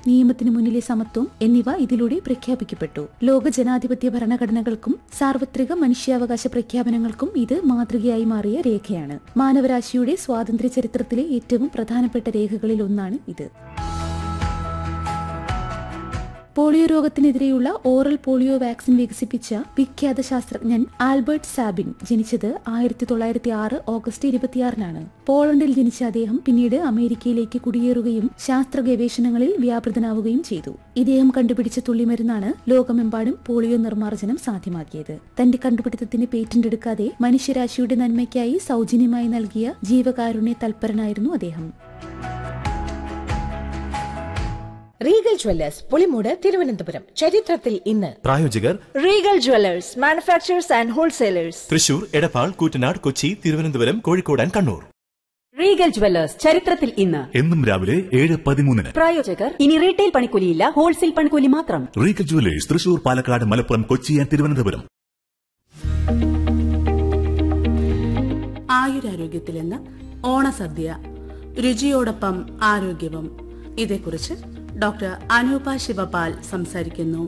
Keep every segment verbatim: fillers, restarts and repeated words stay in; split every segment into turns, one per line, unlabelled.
നിയമത്തിന് മുന്നിലെ സമത്വം എന്നിവ ഇതിലൂടെ പ്രഖ്യാപിക്കപ്പെട്ടു. ലോക ജനാധിപത്യ ഭരണഘടനകൾക്കും സാർവത്രിക മനുഷ്യാവകാശ പ്രഖ്യാപനങ്ങൾക്കും ഇത് മാതൃകയായി മാറിയ രേഖയാണ്. മാനവരാശിയുടെ സ്വാതന്ത്ര്യ ചരിത്രത്തിലെ ഏറ്റവും പ്രധാനപ്പെട്ട രേഖകളിൽ ഒന്നാണ് ഇത്. പോളിയോ രോഗത്തിനെതിരെയുള്ള ഓറൽ പോളിയോ വാക്സിൻ വികസിപ്പിച്ച വിഖ്യാത ശാസ്ത്രജ്ഞൻ ആൽബർട്ട് സാബിൻ ജനിച്ചത് ആയിരത്തി തൊള്ളായിരത്തി ആറ് ഓഗസ്റ്റ് ഇരുപത്തിയാറിനാണ്. പോളണ്ടിൽ ജനിച്ച അദ്ദേഹം പിന്നീട് അമേരിക്കയിലേക്ക് കുടിയേറുകയും ശാസ്ത്ര ഗവേഷണങ്ങളിൽ വ്യാപൃതനാവുകയും ചെയ്തു. ഇദ്ദേഹം കണ്ടുപിടിച്ച തുള്ളിമരുന്നാണ് ലോകമെമ്പാടും പോളിയോ നിർമ്മാർജ്ജനം സാധ്യമാക്കിയത്. തന്റെ കണ്ടുപിടുത്തത്തിന് പേറ്റന്റ് എടുക്കാതെ മനുഷ്യരാശിയുടെ നന്മയ്ക്കായി സൗജന്യമായി നൽകിയ ജീവകാരുണ്യ തൽപരനായിരുന്നു അദ്ദേഹം.
Regal Jewellers Pulimoodu Thiruvananthapuram. ചരിത്രത്തിൽ ഇന്ന്.
പ്രായോജകർ
Regal Jewellers manufacturers and wholesalers,
Thrissur, Edappal, Koottanad, Kochi, Thiruvananthapuram, Kozhikode and Kannur.
Regal Jewellers ചരിത്രത്തിൽ ഇന്ന്.
എന്നും രാവിലെ ഏഴ് പതിമൂന്നിന്.
പ്രായോജകർ ഇനി റീറ്റെയിൽ പണിക്കൂലിയില്ല, ഹോൾസെയിൽ പണിക്കൂലി മാത്രം.
Regal Jewellers Thrissur, Palakkad, Malappuram, Kochi and Thiruvananthapuram.
ആയുരാരോഗ്യത്തിൽ ഇന്ന് ഓണസദ്യ, രുചിയോടൊപ്പം ആരോഗ്യവും. ഇതേക്കുറിച്ച് ഡോക്ടർ അനൂപ ശിവപാൽ സംസാരിക്കുന്നു.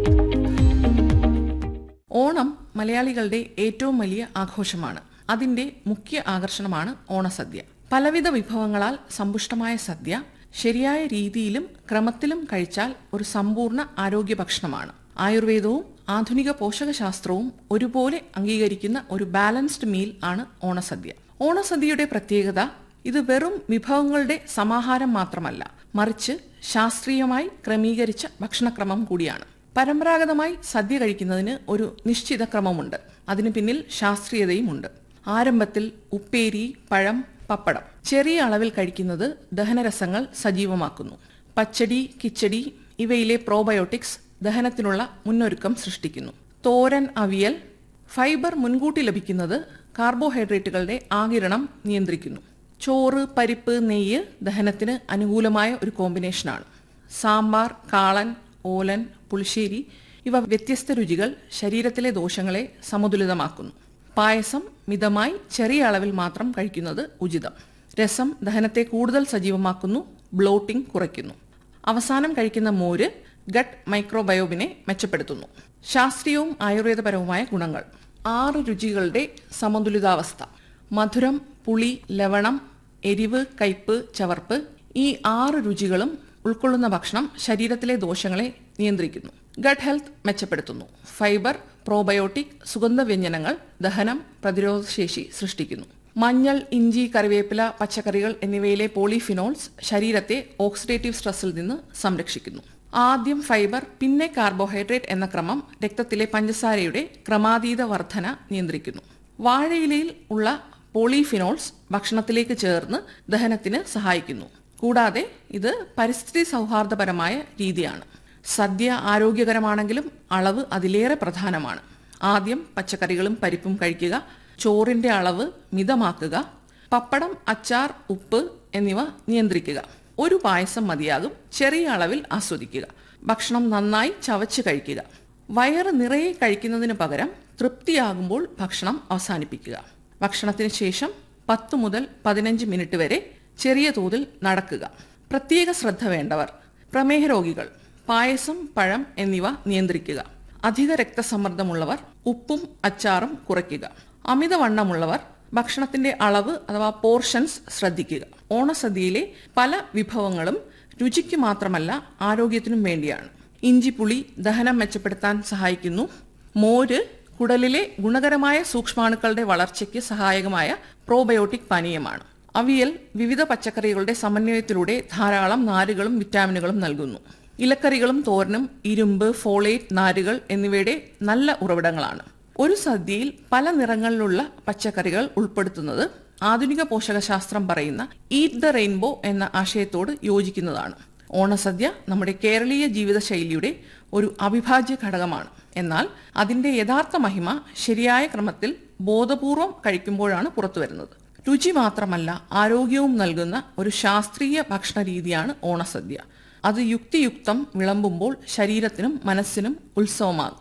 ഓണം മലയാളികളുടെ ഏറ്റവും വലിയ ആഘോഷമാണ്. അതിന്റെ മുഖ്യ ആകർഷണമാണ് ഓണസദ്യ. പലവിധ വിഭവങ്ങളാൽ സമ്പുഷ്ടമായ സദ്യ ശരിയായ രീതിയിലും ക്രമത്തിലും കഴിച്ചാൽ ഒരു സമ്പൂർണ്ണ ആരോഗ്യ ഭക്ഷണമാണ്. ആയുർവേദവും ആധുനിക പോഷകശാസ്ത്രവും ഒരുപോലെ അംഗീകരിക്കുന്ന ഒരു ബാലൻസ്ഡ് മീൽ ആണ് ഓണസദ്യ. ഓണസദ്യയുടെ പ്രത്യേകത ഇത് വെറും വിഭവങ്ങളുടെ സമാഹാരം മാത്രമല്ല, മറിച്ച് ശാസ്ത്രീയമായി ക്രമീകരിച്ച ഭക്ഷണക്രമം കൂടിയാണ്. പരമ്പരാഗതമായി സദ്യ കഴിക്കുന്നതിന് ഒരു നിശ്ചിത ക്രമമുണ്ട്. അതിനു പിന്നിൽ ശാസ്ത്രീയതയുമുണ്ട്. ആരംഭത്തിൽ ഉപ്പേരി, പഴം, പപ്പടം ചെറിയ അളവിൽ കഴിക്കുന്നത് ദഹനരസങ്ങൾ സജീവമാക്കുന്നു. പച്ചടി, കിച്ചടി ഇവയിലെ പ്രോബയോട്ടിക്സ് ദഹനത്തിനുള്ള മുന്നൊരുക്കം സൃഷ്ടിക്കുന്നു. തോരൻ, അവിയൽ, ഫൈബർ മുൻകൂട്ടി ലഭിക്കുന്നത് കാർബോഹൈഡ്രേറ്റുകളുടെ ആഗിരണം നിയന്ത്രിക്കുന്നു. ചോറ്, പരിപ്പ്, നെയ്യ് ദഹനത്തിന് അനുകൂലമായ ഒരു കോമ്പിനേഷനാണ്. സാമ്പാർ, കാളൻ, ഓലൻ, പുളിശ്ശേരി ഇവ വ്യത്യസ്ത രുചികൾ ശരീരത്തിലെ ദോഷങ്ങളെ സമതുലിതമാക്കുന്നു. പായസം മിതമായി ചെറിയ അളവിൽ മാത്രം കഴിക്കുന്നത് ഉചിതം. രസം ദഹനത്തെ കൂടുതൽ സജീവമാക്കുന്നു, ബ്ലോട്ടിംഗ് കുറയ്ക്കുന്നു. അവസാനം കഴിക്കുന്ന മോര് ഗട്ട് മൈക്രോബയോമിനെ മെച്ചപ്പെടുത്തുന്നു. ശാസ്ത്രീയവും ആയുർവേദപരവുമായ ഗുണങ്ങൾ. ആറ് രുചികളുടെ സമതുലിതാവസ്ഥ. മധുരം, പുളി, ലവണം, എരിവ്, കയ്പ്, ചവർപ്പ് ഈ ആറ് രുചികളും ഉൾക്കൊള്ളുന്ന ഭക്ഷണം ശരീരത്തിലെ ദോഷങ്ങളെ നിയന്ത്രിക്കുന്നു. ഗട്ട് ഹെൽത്ത് മെച്ചപ്പെടുത്തുന്നു. ഫൈബർ, പ്രോബയോട്ടിക്, സുഗന്ധവ്യഞ്ജനങ്ങൾ ദഹനം, പ്രതിരോധശേഷി സൃഷ്ടിക്കുന്നു. മഞ്ഞൾ, ഇഞ്ചി, കറിവേപ്പില, പച്ചക്കറികൾ എന്നിവയിലെ പോളിഫിനോൾസ് ശരീരത്തെ ഓക്സിഡേറ്റീവ് സ്ട്രെസ്സിൽ നിന്ന് സംരക്ഷിക്കുന്നു. ആദ്യം ഫൈബർ, പിന്നെ കാർബോഹൈഡ്രേറ്റ് എന്ന ക്രമം രക്തത്തിലെ പഞ്ചസാരയുടെ ക്രമാതീത വർധന നിയന്ത്രിക്കുന്നു. വാഴയിലയിൽ ഉള്ള പോളിഫിനോൾസ് ഭക്ഷണത്തിലേക്ക് ചേർന്ന് ദഹനത്തിന് സഹായിക്കുന്നു. കൂടാതെ ഇത് പരിസ്ഥിതി സൗഹാർദ്ദപരമായ രീതിയാണ്. സദ്യ ആരോഗ്യകരമാണെങ്കിലും അളവ് അതിലേറെ പ്രധാനമാണ്. ആദ്യം പച്ചക്കറികളും പരിപ്പും കഴിക്കുക. ചോറിന്റെ അളവ് മിതമാക്കുക. പപ്പടം, അച്ചാർ, ഉപ്പ് എന്നിവ നിയന്ത്രിക്കുക. ഒരു പായസം മതിയാകും. ചെറിയ അളവിൽ ആസ്വദിക്കുക. ഭക്ഷണം നന്നായി ചവച്ച് കഴിക്കുക. വയറ് നിറയെ കഴിക്കുന്നതിന് പകരം തൃപ്തിയാകുമ്പോൾ ഭക്ഷണം അവസാനിപ്പിക്കുക. ഭക്ഷണത്തിന് ശേഷം പത്ത് മുതൽ പതിനഞ്ച് മിനിറ്റ് വരെ ചെറിയ തോതിൽ നടക്കുക. പ്രത്യേക ശ്രദ്ധ വേണ്ടവർ: പ്രമേഹ രോഗികൾ പായസം, പഴം എന്നിവ നിയന്ത്രിക്കുക. അധിക രക്തസമ്മർദ്ദമുള്ളവർ ഉപ്പും അച്ചാറും കുറയ്ക്കുക. അമിതവണ്ണമുള്ളവർ ഭക്ഷണത്തിന്റെ അളവ് അഥവാ പോർഷൻസ് ശ്രദ്ധിക്കുക. ഓണസദ്യയിലെ പല വിഭവങ്ങളും രുചിക്ക് മാത്രമല്ല ആരോഗ്യത്തിനും വേണ്ടിയാണ്. ഇഞ്ചിപ്പുളി ദഹനം മെച്ചപ്പെടുത്താൻ സഹായിക്കുന്നു. മോര് കുടലിലെ ഗുണകരമായ സൂക്ഷ്മാണുക്കളുടെ വളർച്ചയ്ക്ക് സഹായകമായ പ്രോബയോട്ടിക് പാനീയമാണ്. അവിയൽ വിവിധ പച്ചക്കറികളുടെ സമന്വയത്തിലൂടെ ധാരാളം നാരുകളും വിറ്റാമിനുകളും നൽകുന്നു. ഇലക്കറികളും തോരനും ഇരുമ്പ്, ഫോളേറ്റ്, നാരുകൾ എന്നിവയുടെ നല്ല ഉറവിടങ്ങളാണ്. ഒരു സദ്യയിൽ പല നിറങ്ങളിലുള്ള പച്ചക്കറികൾ ഉൾപ്പെടുത്തുന്നത് ആധുനിക പോഷകശാസ്ത്രം പറയുന്ന ഈറ്റ് ദ റെയിൻബോ എന്ന ആശയത്തോട് യോജിക്കുന്നതാണ്. ഓണസദ്യ നമ്മുടെ കേരളീയ ജീവിതശൈലിയുടെ ഒരു അവിഭാജ്യ ഘടകമാണ്. എന്നാൽ അതിന്റെ യഥാർത്ഥ മഹിമ ശരിയായ ക്രമത്തിൽ ബോധപൂർവം കഴിക്കുമ്പോഴാണ് പുറത്തുവരുന്നത്. രുചി മാത്രമല്ല ആരോഗ്യവും നൽകുന്ന ഒരു ശാസ്ത്രീയ ഭക്ഷണ രീതിയാണ് ഓണസദ്യ. അത് യുക്തിയുക്തം വിളമ്പുമ്പോൾ ശരീരത്തിനും മനസ്സിനും ഉത്സവമാകും.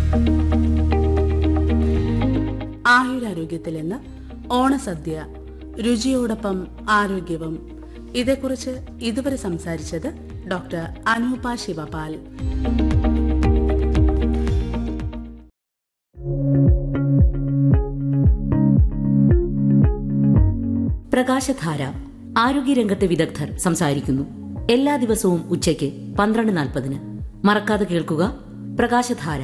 ആയുരാരോഗ്യത്തിൽ ഇന്ന് ഓണസദ്യ, രുചിയോടൊപ്പം ആരോഗ്യവും. ഇതേക്കുറിച്ച് ഇതുവരെ സംസാരിച്ചത് ഡോക്ടർ അനൂപ ശിവപാൽ.
പ്രകാശധാര ആരോഗ്യരംഗത്തെ വിദഗ്ധർ സംസാരിക്കുന്നു. എല്ലാ ദിവസവും ഉച്ചയ്ക്ക് പന്ത്രണ്ട് നാൽപ്പതിന് മറക്കാതെ കേൾക്കുക പ്രകാശധാര.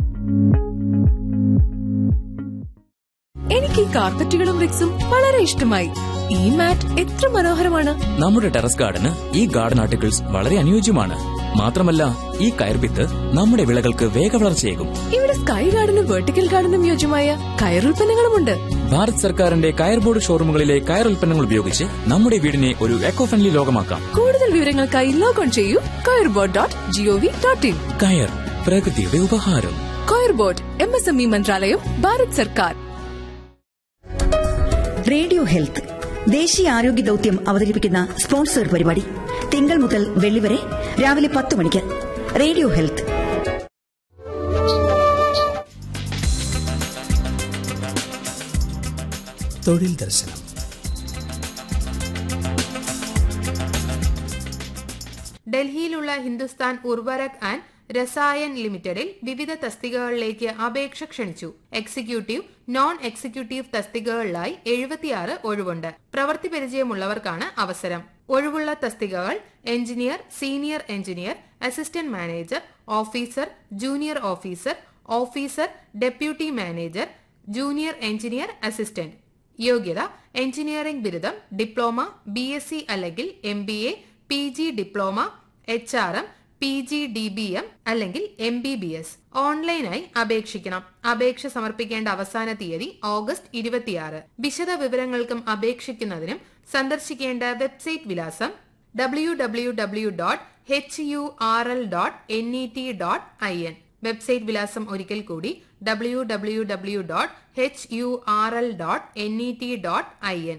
എനിക്ക് ഈ കാർപ്പറ്റുകളും റിക്സും വളരെ ഇഷ്ടമായി. ഈ മാറ്റ് എത്ര മനോഹരമാണ്.
നമ്മുടെ ടെറസ് ഗാർഡന് ഈ ഗാർഡൻ ആർട്ടിക്കിൾസ് വളരെ അനുയോജ്യമാണ്. മാത്രമല്ല ഈ കയർഭിത്ത് നമ്മുടെ വിളകൾക്ക് വേഗവളർച്ചയേകും.
ഇവിടെ സ്കൈ ഗാർഡനും വെർട്ടിക്കൽ ഗാർഡനും യോജ്യമായ കയറുൽപ്പന്നങ്ങളുമുണ്ട്.
ഭാരത് സർക്കാരിന്റെ കയർ ബോർഡ് ഷോറൂമുകളിലെ കയർ ഉൽപ്പന്നങ്ങൾ ഉപയോഗിച്ച് നമ്മുടെ വീടിനെ ഒരു എക്കോ ഫ്രണ്ട്ലി ലോകമാക്കാം.
കൂടുതൽ വിവരങ്ങൾക്കായി ലോഗോൺ ചെയ്യൂ കയർ board dot G O V dot in.
കയർ പ്രകൃതിയുടെ ഉപഹാരം.
കയർ board M S M E മന്ത്രാലയം, ഭാരത് സർക്കാർ.
റേഡിയോ ഹെൽത്ത് ദേശീയ ആരോഗ്യ ദൌത്യം അവതരിപ്പിക്കുന്ന സ്പോൺസർ പരിപാടി തിങ്കൾ മുതൽ വെള്ളി വരെ രാവിലെ പത്ത് മണിക്ക്. Radio health.
തൊഴിൽ ദർശനം.
ഡൽഹിയിലുള്ള ഹിന്ദുസ്ഥാൻ ഉർവരക് ആൻഡ് രസായൻ ലിമിറ്റഡിൽ വിവിധ തസ്തികകളിലേക്ക് അപേക്ഷ ക്ഷണിച്ചു. എക്സിക്യൂട്ടീവ്, നോൺ എക്സിക്യൂട്ടീവ് തസ്തികകളിലായി എഴുപത്തിയാറ് ഒഴിവുണ്ട്. പ്രവൃത്തി പരിചയമുള്ളവർക്കാണ് അവസരം. ഒഴിവുള്ള തസ്തികകൾ engineer, senior engineer, assistant manager, officer, junior officer, officer, deputy manager, junior engineer assistant. യോഗ്യത എഞ്ചിനീയറിംഗ് ബിരുദം, ഡിപ്ലോമ, ബി എസ് സി അല്ലെങ്കിൽ M B A, P G diploma, H R M, P G D B M അല്ലെങ്കിൽ M B B S. ഓൺലൈനായി അപേക്ഷിക്കണം. അപേക്ഷ സമർപ്പിക്കേണ്ട അവസാന തീയതി ഓഗസ്റ്റ് ഇരുപത്തിയാറ്. വിശദ വിവരങ്ങൾക്കും അപേക്ഷിക്കുന്നതിനും സന്ദർശിക്കേണ്ട വെബ്സൈറ്റ് വിലാസം W W W dot H you are L dot N E T dot I N. Website വിലാസം ഒരിക്കൽ കൂടി W W W dot H you are L dot N E T dot I N.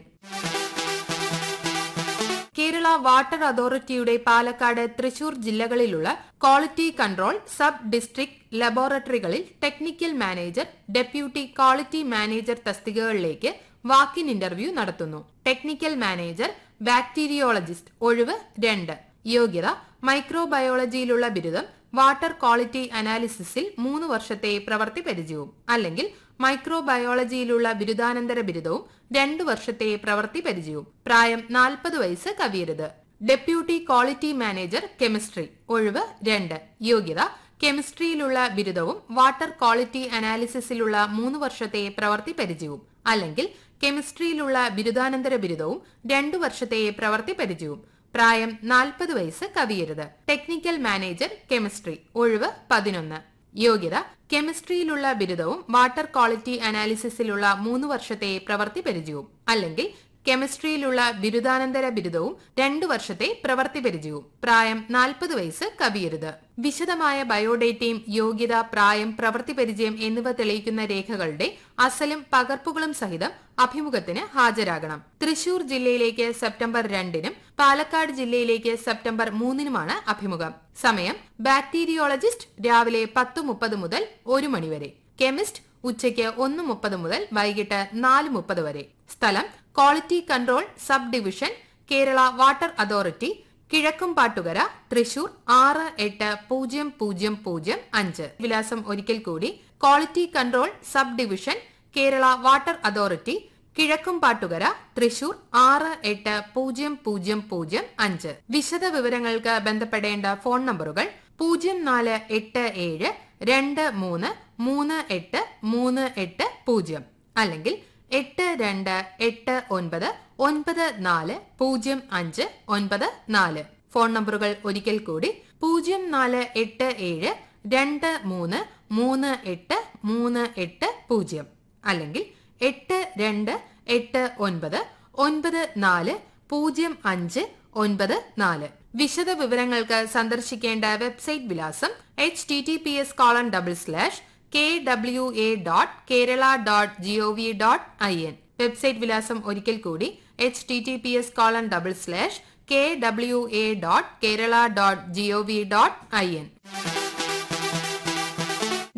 Kerala water അതോറിറ്റിയുടെ Palakkad, Thrissur ജില്ലകളിലുള്ള quality control sub district ലബോറട്ടറികളിൽ technical manager, deputy quality manager തസ്തികകളിലേക്ക് walk-in interview നടത്തുന്നു. Technical manager, bacteriologist ഒഴിവ് രണ്ട്. യോഗ്യത മൈക്രോബയോളജിയിലുള്ള ബിരുദം, water quality അനാലിസിസിൽ മൂന്ന് വർഷത്തെ പ്രവൃത്തി പരിചയവും അല്ലെങ്കിൽ മൈക്രോബയോളജിയിലുള്ള ബിരുദാനന്തര ബിരുദവും രണ്ടു വർഷത്തെ പ്രവൃത്തി പരിചയവും. പ്രായം നാൽപ്പത് വയസ്സ് കവിയരുത്. ഡെപ്യൂട്ടി ക്വാളിറ്റി മാനേജർ കെമിസ്ട്രി ഒഴിവ് രണ്ട്. യോഗ്യത കെമിസ്ട്രിയിലുള്ള ബിരുദവും വാട്ടർ ക്വാളിറ്റി അനാലിസിസിലുള്ള മൂന്ന് വർഷത്തെ പ്രവൃത്തി പരിചയവും അല്ലെങ്കിൽ കെമിസ്ട്രിയിലുള്ള ബിരുദാനന്തര ബിരുദവും രണ്ടു വർഷത്തെ പ്രവൃത്തി പരിചയവും. പ്രായം നാൽപ്പത് വയസ്സ് കവിയരുത്. ടെക്നിക്കൽ മാനേജർ കെമിസ്ട്രി ഒഴിവ് പതിനൊന്ന്. യോഗ്യത കെമിസ്ട്രിയിലുള്ള ബിരുദവും വാട്ടർ ക്വാളിറ്റി അനാലിസിസിലുള്ള മൂന്ന് വർഷത്തെ പ്രവൃത്തി പരിചയവും അല്ലെങ്കിൽ കെമിസ്ട്രിയിലുള്ള ബിരുദാനന്തര ബിരുദവും രണ്ടു വർഷത്തെ പ്രവൃത്തി പരിചയവും. പ്രായം നാൽപ്പത് വയസ്സ് കവിയരുത്. വിശദമായ ബയോഡേറ്റയും യോഗ്യത, പ്രായം, പ്രവൃത്തി പരിചയം എന്നിവ തെളിയിക്കുന്ന രേഖകളുടെ അസലും പകർപ്പുകളും സഹിതം അഭിമുഖത്തിന് ഹാജരാകണം. തൃശൂർ ജില്ലയിലേക്ക് സെപ്റ്റംബർ രണ്ടിനും പാലക്കാട് ജില്ലയിലേക്ക് സെപ്റ്റംബർ മൂന്നിനുമാണ് അഭിമുഖം. സമയം ബാക്ടീരിയോളജിസ്റ്റ് രാവിലെ പത്ത് മുപ്പത് മുതൽ ഒരു മണിവരെ. കെമിസ്റ്റ് ഉച്ചയ്ക്ക് ഒന്ന് മുപ്പത് മുതൽ വൈകിട്ട് നാല് മുപ്പത് വരെ. സ്ഥലം quality control sub division, Kerala water authority, Kizhakkumpattukara, Thrissur ആറ് എട്ട് പൂജ്യം പൂജ്യം പൂജ്യം അഞ്ച്. വിലാസം ഒരിക്കൽ കൂടി quality control sub division, Kerala water authority, Kizhakkumpattukara, Thrissur ആറ് എട്ട് പൂജ്യം പൂജ്യം പൂജ്യം അഞ്ച്. വിശദ വിവരങ്ങൾക്ക് ബന്ധപ്പെടേണ്ട ഫോൺ നമ്പറുകൾ പൂജ്യം നാല് എട്ട് ഏഴ് രണ്ട് മൂന്ന് മൂന്ന് എട്ട് മൂന്ന് എട്ട് പൂജ്യം അല്ലെങ്കിൽ എട്ട് രണ്ട് എട്ട് ഒൻപത് ഒൻപത് നാല് പൂജ്യം അഞ്ച് ഒൻപത് നാല്. ഫോൺ നമ്പറുകൾ ഒരിക്കൽ കൂടി പൂജ്യം നാല് എട്ട് ഏഴ് രണ്ട് മൂന്ന് മൂന്ന് എട്ട് മൂന്ന് എട്ട് പൂജ്യം അല്ലെങ്കിൽ എട്ട് രണ്ട് എട്ട് ഒൻപത് ഒൻപത് നാല് പൂജ്യം അഞ്ച് ഒൻപത് നാല്. വിശദ വിവരങ്ങൾക്ക് സന്ദർശിക്കേണ്ട വെബ്സൈറ്റ് വിലാസം H T T P S colon double slash K W A dot Kerala dot G O V dot I N. Website വിലാസം ഒരിക്കൽ കൂടി H T T P S colon double slash K W A dot Kerala dot G O V dot I N.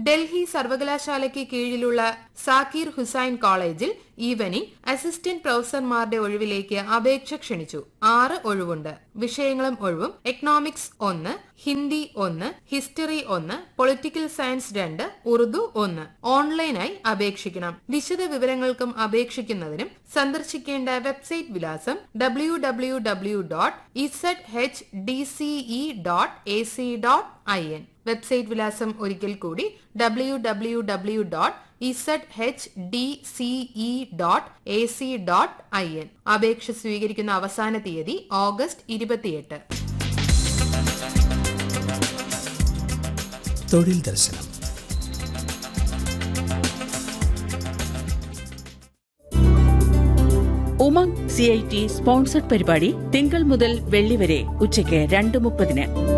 Delhi സർവകലാശാലയ്ക്ക് കീഴിലുള്ള സാക്കിർ ഹുസൈൻ കോളേജിൽ evening assistant പ്രൊഫസർമാരുടെ ഒഴിവിലേക്ക് അപേക്ഷ ക്ഷണിച്ചു. ആറ് ഒഴിവുണ്ട്. വിഷയങ്ങളും ഒഴിവും എക്കണോമിക്സ് ഒന്ന്, ഹിന്ദി ഒന്ന്, ഹിസ്റ്ററി ഒന്ന്, പൊളിറ്റിക്കൽ സയൻസ് രണ്ട്, ഉറുദു ഒന്ന്. ഓൺലൈനായി അപേക്ഷിക്കണം. വിശദ വിവരങ്ങൾക്കും അപേക്ഷിക്കുന്നതിനും സന്ദർശിക്കേണ്ട വെബ്സൈറ്റ് വിലാസം W W W dot Z H D C E dot A C dot I N. Website വിലാസം ഒരിക്കൽ കൂടി W W W dot Z H D C E dot A C dot I N. അപേക്ഷ സ്വീകരിക്കുന്ന അവസാന തീയതി August ഇരുപത്തിയെട്ട്.
തൊഴിൽ ദർശനം.
Umang C I T sponsored പരിപാടി തിങ്കൾ മുതൽ വെള്ളി വരെ ഉച്ചയ്ക്ക് രണ്ട് മുപ്പതിന്.